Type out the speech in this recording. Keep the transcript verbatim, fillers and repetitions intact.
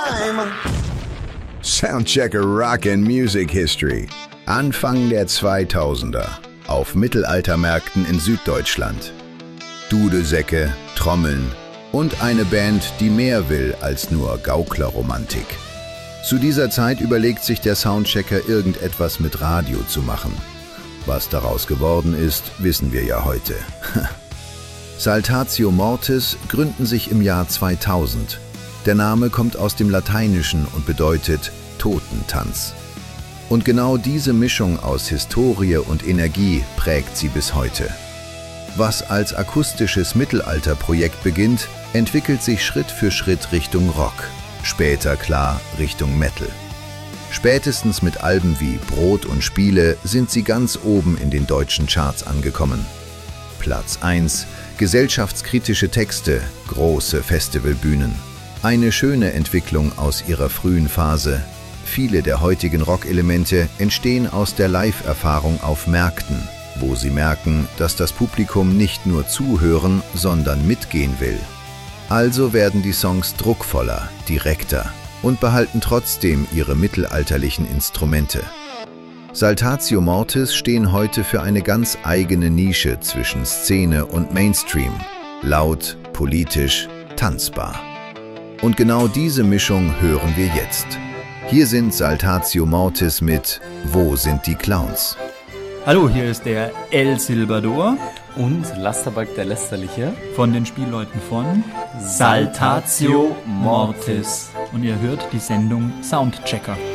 time. Soundchecker Rock and Music History. Anfang der zweitausender. Auf Mittelaltermärkten in Süddeutschland. Dudelsäcke, Trommeln und eine Band, die mehr will als nur Gauklerromantik. Zu dieser Zeit überlegt sich der Soundchecker, irgendetwas mit Radio zu machen. Was daraus geworden ist, wissen wir ja heute. Saltatio Mortis gründen sich im Jahr zweitausend. Der Name kommt aus dem Lateinischen und bedeutet Totentanz. Und genau diese Mischung aus Historie und Energie prägt sie bis heute. Was als akustisches Mittelalterprojekt beginnt, entwickelt sich Schritt für Schritt Richtung Rock, später klar Richtung Metal. Spätestens mit Alben wie Brot und Spiele sind sie ganz oben in den deutschen Charts angekommen. Platz eins, gesellschaftskritische Texte, große Festivalbühnen. Eine schöne Entwicklung aus ihrer frühen Phase. Viele der heutigen Rockelemente entstehen aus der Live-Erfahrung auf Märkten, wo sie merken, dass das Publikum nicht nur zuhören, sondern mitgehen will. Also werden die Songs druckvoller, direkter und behalten trotzdem ihre mittelalterlichen Instrumente. Saltatio Mortis stehen heute für eine ganz eigene Nische zwischen Szene und Mainstream. Laut, politisch, tanzbar. Und genau diese Mischung hören wir jetzt. Hier sind Saltatio Mortis mit Wo sind die Clowns? Hallo, hier ist der El Silbador und Lasterbalk der Lästerliche von den Spielleuten von Saltatio Mortis. Und ihr hört die Sendung Soundchecker.